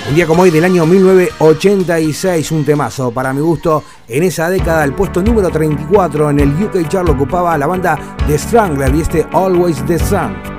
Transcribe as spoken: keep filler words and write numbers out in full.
Un día como hoy del año mil novecientos ochenta y seis, un temazo para mi gusto. En esa década el puesto número treinta y cuatro en el U K Chart lo ocupaba la banda The Strangler y este Always the Sun.